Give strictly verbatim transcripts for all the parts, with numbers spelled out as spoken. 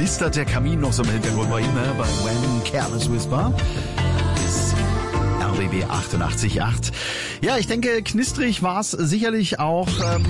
knistert der Kamin noch so im Hintergrund bei ihm, ne? Bei When Careless Whisper. R B B achtundachtzig Komma acht. Ja, ich denke, knistrig war es sicherlich auch ähm,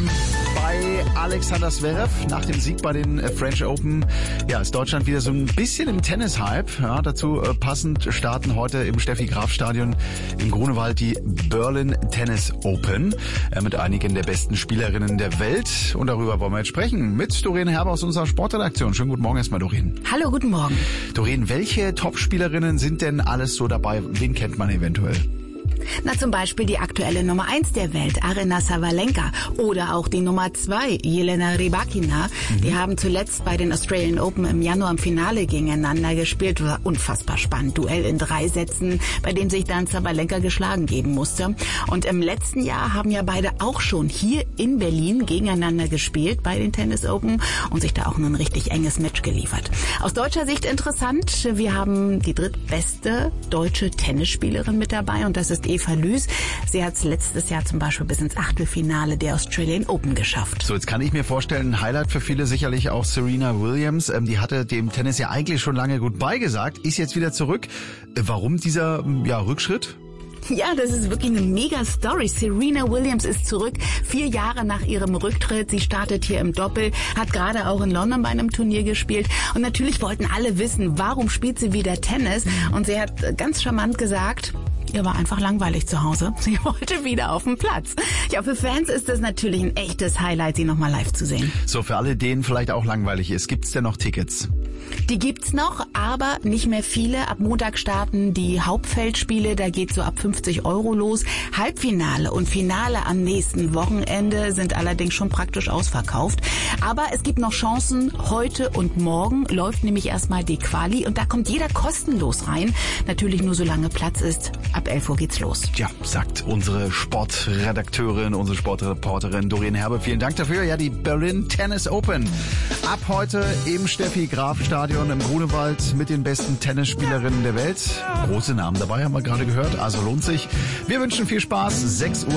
bei Alexander Zverev nach dem Sieg bei den äh, French Open. Ja, ist Deutschland wieder so ein bisschen im Tennis-Hype. Ja, dazu äh, passend starten heute im Steffi-Graf-Stadion im Grunewald die Berlin Tennis Open äh, mit einigen der besten Spielerinnen der Welt. Und darüber wollen wir jetzt sprechen mit Doreen Herber aus unserer Sportredaktion. Schönen guten Morgen erstmal, Doreen. Hallo, guten Morgen. Doreen, welche Top-Spielerinnen sind denn alles so dabei? Wen kennt man eventuell? Na, zum Beispiel die aktuelle Nummer eins der Welt, Aryna Sabalenka, oder auch die Nummer zwei, Jelena Rybakina. Mhm. Die haben zuletzt bei den Australian Open im Januar im Finale gegeneinander gespielt. War unfassbar spannend. Duell in drei Sätzen, bei dem sich dann Sabalenka geschlagen geben musste. Und im letzten Jahr haben ja beide auch schon hier in Berlin gegeneinander gespielt bei den Tennis Open und sich da auch ein richtig enges Match geliefert. Aus deutscher Sicht interessant, wir haben die drittbeste deutsche Tennisspielerin mit dabei und das ist Eva Lüß. Sie hat es letztes Jahr zum Beispiel bis ins Achtelfinale der Australian Open geschafft. So, jetzt kann ich mir vorstellen, ein Highlight für viele sicherlich auch Serena Williams. Ähm, die hatte dem Tennis ja eigentlich schon lange gut beigesagt, ist jetzt wieder zurück. Äh, warum dieser ja, Rückschritt? Ja, das ist wirklich eine mega Story. Serena Williams ist zurück, vier Jahre nach ihrem Rücktritt. Sie startet hier im Doppel, hat gerade auch in London bei einem Turnier gespielt. Und natürlich wollten alle wissen, warum spielt sie wieder Tennis? Und sie hat ganz charmant gesagt, ihr war einfach langweilig zu Hause. Sie wollte wieder auf den Platz. Ja, für Fans ist das natürlich ein echtes Highlight, sie nochmal live zu sehen. So, für alle, denen vielleicht auch langweilig ist, gibt's denn noch Tickets? Die gibt's noch, aber nicht mehr viele. Ab Montag starten die Hauptfeldspiele, da geht so ab fünfzig Euro los. Halbfinale und Finale am nächsten Wochenende sind allerdings schon praktisch ausverkauft. Aber es gibt noch Chancen. Heute und morgen läuft nämlich erstmal die Quali und da kommt jeder kostenlos rein. Natürlich nur solange Platz ist. Ab elf Uhr geht's los. Ja, sagt unsere Sportredakteurin, unsere Sportreporterin Doreen Herbe. Vielen Dank dafür. Ja, die Berlin Tennis Open. Ab heute im Steffi-Graf-Stadion im Grunewald mit den besten Tennisspielerinnen der Welt. Große Namen dabei, haben wir gerade gehört. Also lohnt sich. Wir wünschen viel Spaß. sechs Uhr.